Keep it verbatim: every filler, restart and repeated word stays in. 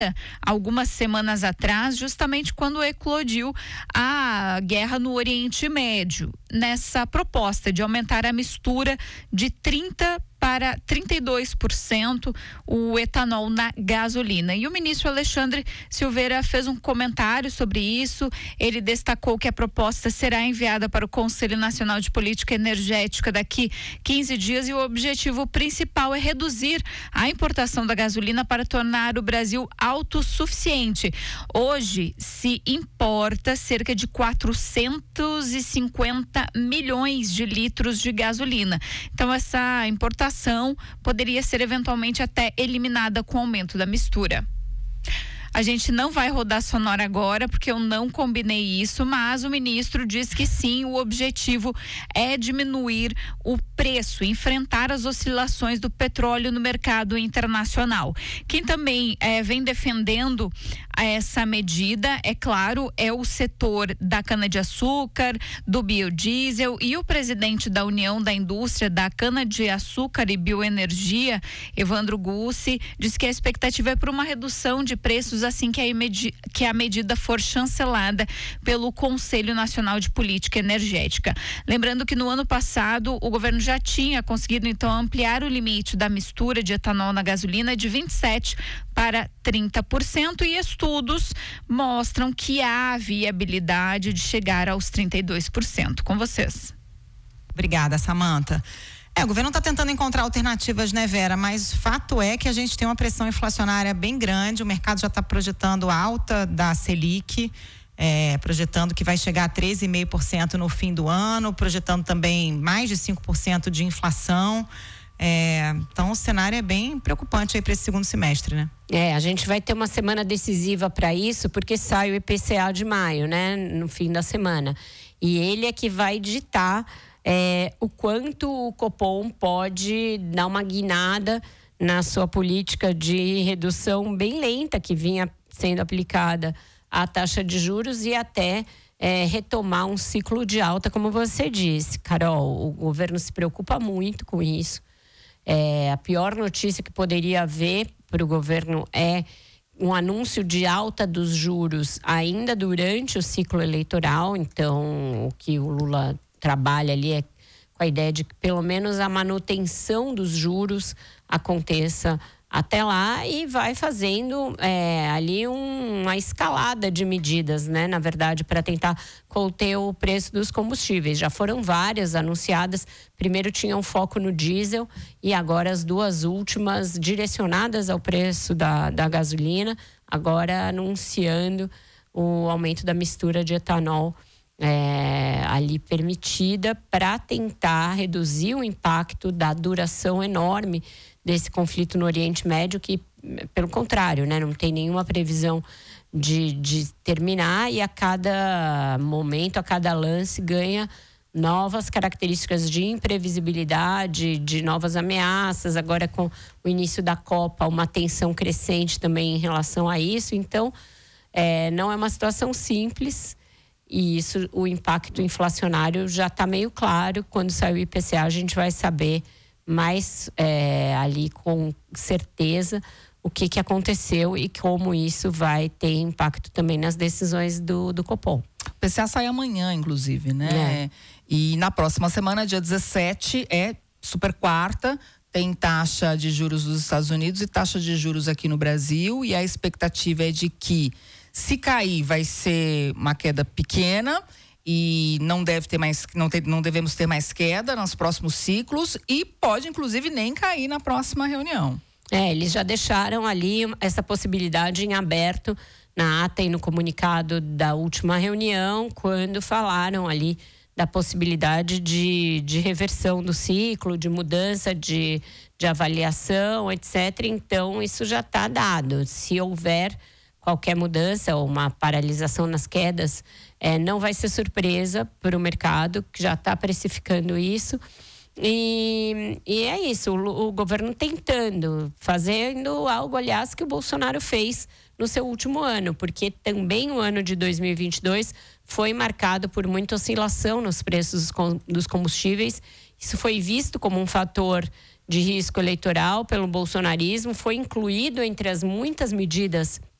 algumas semanas atrás, justamente quando eclodiu a guerra no Oriente Médio, nessa proposta de aumentar a mistura de trinta para trinta e dois por cento o etanol na gasolina. E o ministro Alexandre Silveira fez um comentário sobre isso. Ele destacou que a proposta será enviada para o Conselho Nacional de Política Energética daqui quinze dias e o objetivo principal é reduzir a importação da gasolina para tornar o Brasil autossuficiente. Hoje se importa cerca de quatrocentos e cinquenta milhões de litros de gasolina. Então essa importação poderia ser eventualmente até eliminada com o aumento da mistura. A gente não vai rodar sonora agora porque eu não combinei isso, mas o ministro diz que sim, o objetivo é diminuir o preço, enfrentar as oscilações do petróleo no mercado internacional. Quem também eh, vem defendendo essa medida, é claro, é o setor da cana-de-açúcar, do biodiesel, e o presidente da União da Indústria da Cana-de-Açúcar e Bioenergia, Evandro Gussi, diz que a expectativa é por uma redução de preços assim que a, medi- que a medida for chancelada pelo Conselho Nacional de Política Energética. Lembrando que no ano passado o governo já tinha conseguido então ampliar o limite da mistura de etanol na gasolina de vinte e sete para trinta por cento e estudos mostram que há viabilidade de chegar aos trinta e dois por cento. Com vocês. Obrigada, Samantha. É, o governo está tentando encontrar alternativas, né, Vera? Mas fato é que a gente tem uma pressão inflacionária bem grande, o mercado já está projetando alta da Selic, é, projetando que vai chegar a treze vírgula cinco por cento no fim do ano, projetando também mais de cinco por cento de inflação. É, então o cenário é bem preocupante aí para esse segundo semestre, né? É, a gente vai ter uma semana decisiva para isso, porque sai o I P C A de maio, né? No fim da semana. E ele é que vai ditar é, o quanto o Copom pode dar uma guinada na sua política de redução bem lenta que vinha sendo aplicada à taxa de juros e até é, retomar um ciclo de alta, como você disse, Carol. O governo se preocupa muito com isso. É, a pior notícia que poderia haver para o governo é um anúncio de alta dos juros ainda durante o ciclo eleitoral. Então, o que o Lula trabalha ali é com a ideia de que pelo menos a manutenção dos juros aconteça até lá e vai fazendo é, ali um, uma escalada de medidas, né? Na verdade, para tentar conter o preço dos combustíveis. Já foram várias anunciadas. Primeiro tinha um foco no diesel e agora as duas últimas direcionadas ao preço da, da gasolina, agora anunciando o aumento da mistura de etanol é, ali permitida para tentar reduzir o impacto da duração enorme desse conflito no Oriente Médio, que, pelo contrário, né, não tem nenhuma previsão de, de terminar, e a cada momento, a cada lance, ganha novas características de imprevisibilidade, de novas ameaças. Agora, com o início da Copa, uma tensão crescente também em relação a isso. Então, é, não é uma situação simples, e isso, o impacto inflacionário já está meio claro. Quando sair o I P C A, a gente vai saber mais é, ali com certeza o que, que aconteceu e como isso vai ter impacto também nas decisões do, do Copom. O P C A sai amanhã, inclusive, né? É. E na próxima semana, dia dezessete, é super quarta, tem taxa de juros dos Estados Unidos e taxa de juros aqui no Brasil, e a expectativa é de que, se cair, vai ser uma queda pequena e não deve ter mais, não, ter, não devemos ter mais queda nos próximos ciclos, e pode inclusive nem cair na próxima reunião. É, eles já deixaram ali essa possibilidade em aberto na ata e no comunicado da última reunião, quando falaram ali da possibilidade de, de reversão do ciclo, de mudança de, de avaliação, etcétera. Então, isso já está dado. Se houver qualquer mudança ou uma paralisação nas quedas, é, não vai ser surpresa para o mercado, que já está precificando isso. E, e é isso, o, o governo tentando, fazendo algo, aliás, que o Bolsonaro fez no seu último ano, porque também o ano de dois mil e vinte e dois foi marcado por muita oscilação nos preços dos combustíveis. Isso foi visto como um fator de risco eleitoral pelo bolsonarismo, foi incluído entre as muitas medidas